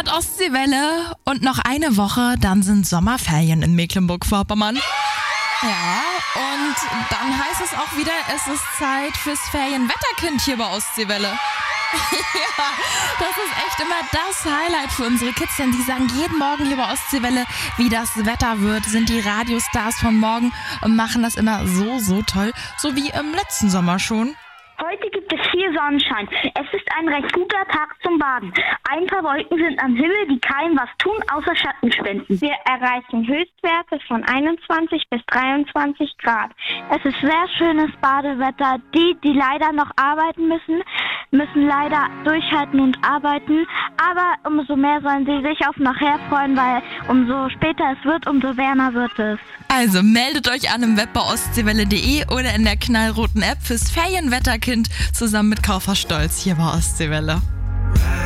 hört Ostseewelle und noch eine Woche, dann sind Sommerferien in Mecklenburg-Vorpommern. Ja, und dann heißt es auch wieder, es ist Zeit fürs Ferienwetterkind hier bei Ostseewelle. Ja, das ist echt immer das Highlight für unsere Kids, denn die sagen jeden Morgen hier bei Ostseewelle, wie das Wetter wird, sind die Radiostars von morgen und machen das immer so toll, so wie im letzten Sommer schon. Heute gibt es viel Sonnenschein. Es ist ein recht guter Tag zum Baden. Ein paar Wolken sind am Himmel, die keinem was tun, außer Schatten spenden. Wir erreichen Höchstwerte von 21 bis 23 Grad. Es ist sehr schönes Badewetter. Die leider noch arbeiten müssen leider durchhalten und arbeiten. Aber umso mehr sollen sie sich auf nachher freuen, weil umso später es wird, umso wärmer wird es. Also meldet euch an im Web bei ostseewelle.de oder in der knallroten App fürs Ferienwetterkind zusammen mit Kaufhaus Stolz hier bei Ostseewelle.